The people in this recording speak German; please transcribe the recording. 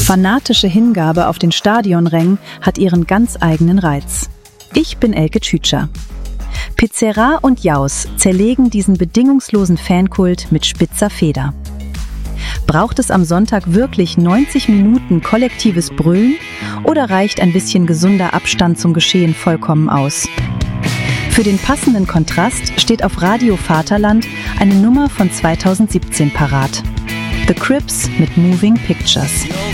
Fanatische Hingabe auf den Stadionrängen hat ihren ganz eigenen Reiz. Ich bin Elke Tschütscher. Pizzeria und Jaus zerlegen diesen bedingungslosen Fankult mit spitzer Feder. Braucht es am Sonntag wirklich 90 Minuten kollektives Brüllen oder reicht ein bisschen gesunder Abstand zum Geschehen vollkommen aus? Für den passenden Kontrast steht auf Radio Vaterland eine Nummer von 2017 parat. The Crips mit Moving Pictures.